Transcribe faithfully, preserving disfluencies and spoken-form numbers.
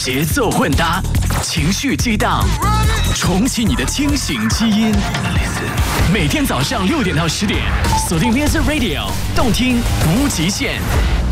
节奏混搭，情绪激荡，重启你的清醒基因。每天早上六点到十点，锁定 Music Radio， 动听无极限。